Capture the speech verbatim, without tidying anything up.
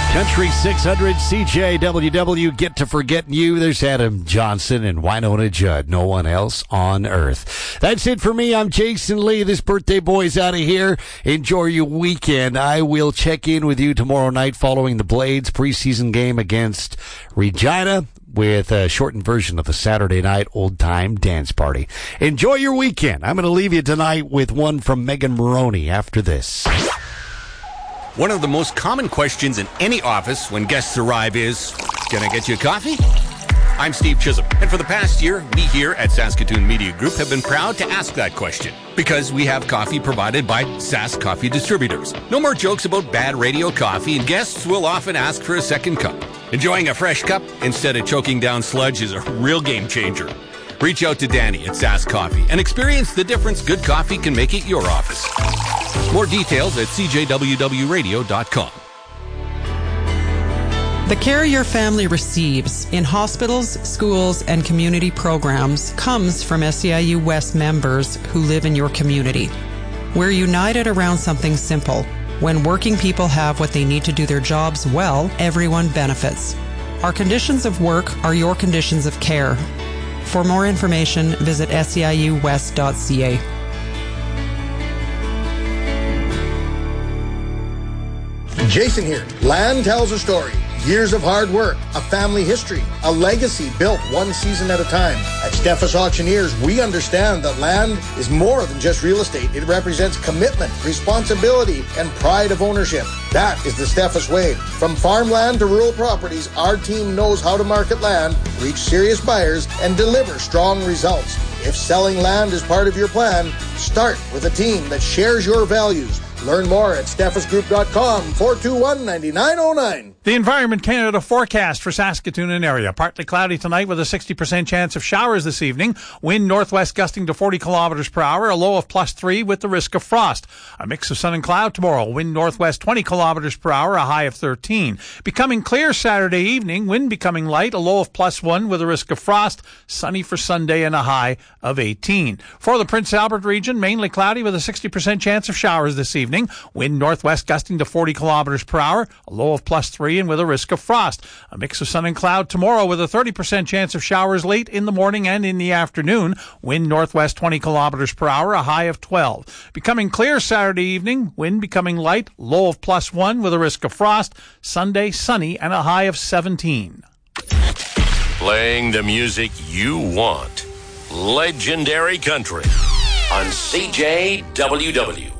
Country six hundred C J W W, Get to Forgetting You. There's Adam Johnson and Winona Judd. No one else on earth. That's it for me. I'm Jason Lee. This birthday boy's out of here. Enjoy your weekend. I will check in with you tomorrow night following the Blades preseason game against Regina with a shortened version of the Saturday night old-time dance party. Enjoy your weekend. I'm going to leave you tonight with one from Megan Moroney after this. One of the most common questions in any office when guests arrive is, can I get you a coffee? I'm Steve Chisholm, and for the past year, we here at Saskatoon Media Group have been proud to ask that question because we have coffee provided by Sask Coffee Distributors. No more jokes about bad radio coffee, and guests will often ask for a second cup. Enjoying a fresh cup instead of choking down sludge is a real game changer. Reach out to Danny at Sask Coffee and experience the difference good coffee can make at your office. More details at c j w w radio dot com. The care your family receives in hospitals, schools, and community programs comes from S E I U West members who live in your community. We're united around something simple. When working people have what they need to do their jobs well, everyone benefits. Our conditions of work are your conditions of care. For more information, visit s e i u west dot c a. Jason here. Land tells a story. Years of hard work, a family history, a legacy built one season at a time. At Steffes Auctioneers, we understand that land is more than just real estate. It represents commitment, responsibility, and pride of ownership. That is the Steffes way. From farmland to rural properties, our team knows how to market land, reach serious buyers, and deliver strong results. If selling land is part of your plan, start with a team that shares your values. Learn more at steffes group dot com, four two one, nine nine zero nine. The Environment Canada forecast for Saskatoon and area. Partly cloudy tonight with a sixty percent chance of showers this evening. Wind northwest gusting to forty kilometers per hour, a low of plus three with the risk of frost. A mix of sun and cloud tomorrow. Wind northwest twenty kilometers per hour, a high of thirteen. Becoming clear Saturday evening. Wind becoming light, a low of plus one with a risk of frost. Sunny for Sunday and a high of eighteen. For the Prince Albert region, mainly cloudy with a sixty percent chance of showers this evening. Wind northwest gusting to forty kilometers per hour, a low of plus three and with a risk of frost. A mix of sun and cloud tomorrow with a thirty percent chance of showers late in the morning and in the afternoon. Wind northwest twenty kilometers per hour, a high of twelve. Becoming clear Saturday evening. Wind becoming light, low of plus one with a risk of frost. Sunday sunny and a high of seventeen. Playing the music you want. Legendary Country on C J W W.